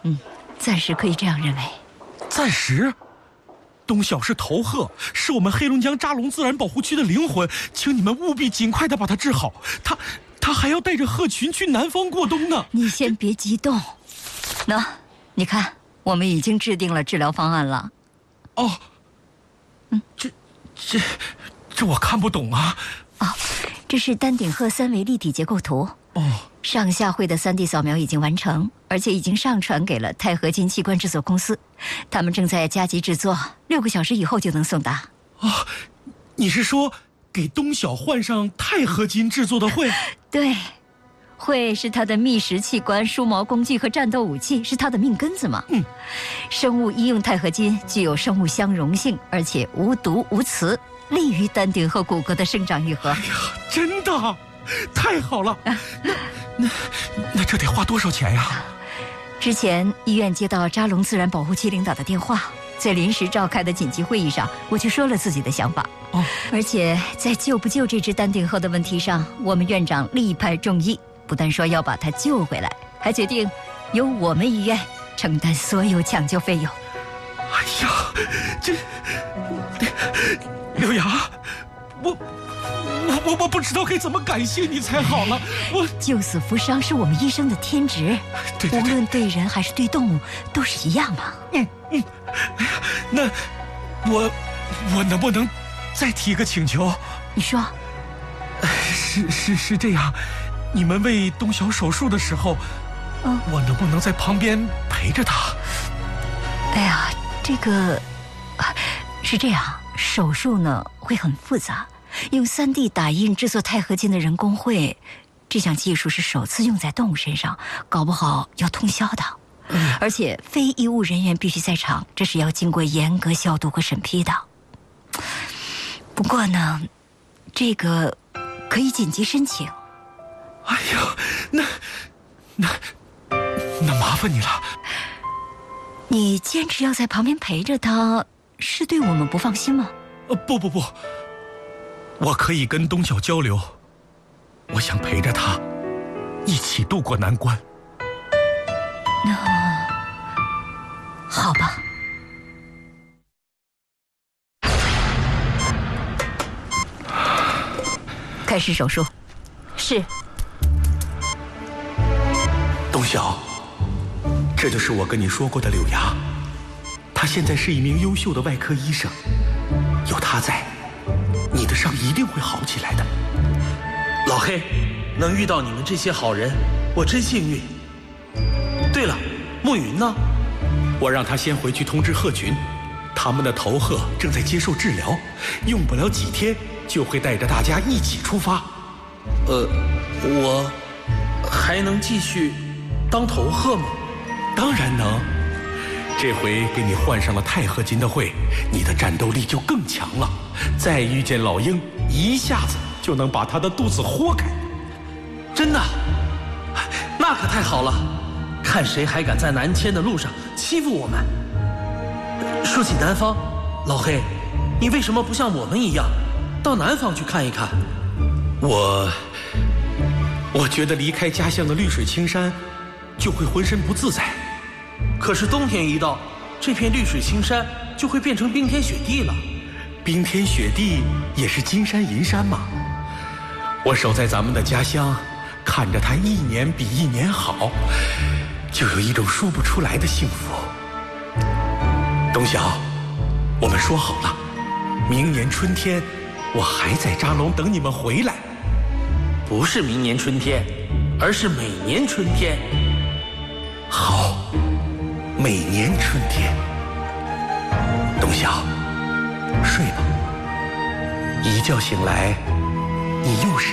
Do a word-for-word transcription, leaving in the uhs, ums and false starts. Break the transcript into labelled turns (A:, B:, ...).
A: 嗯，暂时可以这样认为。
B: 暂时？东晓是头鹤，是我们黑龙江扎龙自然保护区的灵魂，请你们务必尽快的把它治好。他他还要带着鹤群去南方过冬呢。
A: 你先别激动。那，你看，我们已经制定了治疗方案了。
B: 哦，嗯，这这这我看不懂啊。
A: 哦，这是丹顶鹤三维立体结构图。
B: 哦，
A: 上下绘的 三 D 扫描已经完成，而且已经上传给了钛合金器官制作公司，他们正在加急制作，六个小时以后就能送达。
B: 哦，你是说给东晓换上钛合金制作的喙？
A: 对，喙是他的觅食器官、梳毛工具和战斗武器，是他的命根子嘛。
B: 嗯，
A: 生物医用钛合金具有生物相容性，而且无毒无磁，利于丹顶鹤骨骼的生长愈合。
B: 哎呀，真的！太好了，那那那这得花多少钱呀？
A: 之前医院接到扎龙自然保护区领导的电话，在临时召开的紧急会议上，我就说了自己的想法。
B: 哦，
A: 而且在救不救这只丹顶鹤的问题上，我们院长力派众议，不但说要把它救回来，还决定由我们医院承担所有抢救费用。
B: 哎呀，这柳芽，我。我我我不知道该怎么感谢你才好了。我
A: 救死扶伤是我们医生的天职，
B: 对对对，
A: 无论对人还是对动物都是一样嘛。
B: 嗯嗯，哎呀，那我我能不能再提个请求？
A: 你说。
B: 是是是这样，你们为东晓手术的时候，嗯，我能不能在旁边陪着他？
A: 哎呀，这个是这样，手术呢会很复杂。用 三 D 打印制作钛合金的人工喙，这项技术是首次用在动物身上，搞不好要通宵的。嗯，而且非医务人员必须在场，这是要经过严格消毒和审批的。不过呢，这个可以紧急申请。
B: 哎呀，那那那麻烦你了。
A: 你坚持要在旁边陪着他，是对我们不放心吗？
B: 呃，不不不。我可以跟东晓交流，我想陪着他一起度过难关。
A: 那好吧。开始手术。是。
B: 东晓，这就是我跟你说过的柳芽，他现在是一名优秀的外科医生，有他在，你的伤一定会好起来的。
C: 老黑，能遇到你们这些好人，我真幸运。对了，暮云呢？
B: 我让他先回去通知鹤群，他们的头鹤正在接受治疗，用不了几天就会带着大家一起出发。
C: 呃，我还能继续当头鹤吗？
B: 当然能。这回给你换上了钛合金的喙，你的战斗力就更强了。再遇见老鹰，一下子就能把他的肚子豁开。
C: 真的？那可太好了！看谁还敢在南迁的路上欺负我们。说起南方，老黑，你为什么不像我们一样，到南方去看一看？
B: 我我觉得离开家乡的绿水青山，就会浑身不自在。
C: 可是冬天一到，这片绿水青山就会变成冰天雪地了。
B: 冰天雪地也是金山银山嘛。我守在咱们的家乡，看着它一年比一年好，就有一种说不出来的幸福。东晓，我们说好了，明年春天我还在扎龙等你们回来。
C: 不是明年春天，而是每年春天。
B: 好，每年春天。东晓，睡吧，一觉醒来，你又是